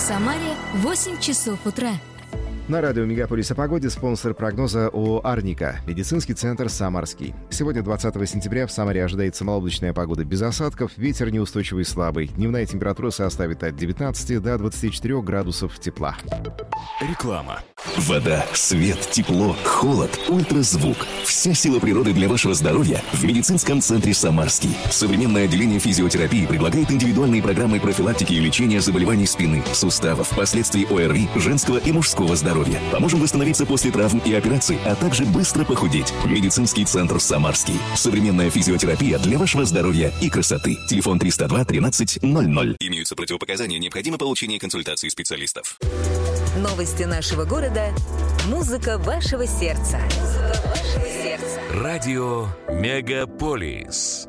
Самаре 8 часов утра. На радио «Мегаполис» о погоде спонсор прогноза ООО «Арника», медицинский центр «Самарский». Сегодня, 20 сентября, в Самаре ожидается малооблачная погода без осадков, ветер неустойчивый слабый. Дневная температура составит от 19 до 24 градусов тепла. Реклама. Вода, свет, тепло, холод, ультразвук. Вся сила природы для вашего здоровья в медицинском центре «Самарский». Современное отделение физиотерапии предлагает индивидуальные программы профилактики и лечения заболеваний спины, суставов, последствий ОРВИ, женского и мужского здоровья. Поможем восстановиться после травм и операций, а также быстро похудеть. Медицинский центр «Самарский». Современная физиотерапия для вашего здоровья и красоты. Телефон 302 13 00. Имеются противопоказания, необходимо получение консультации специалистов. Новости нашего города. Музыка вашего сердца. Радио «Мегаполис».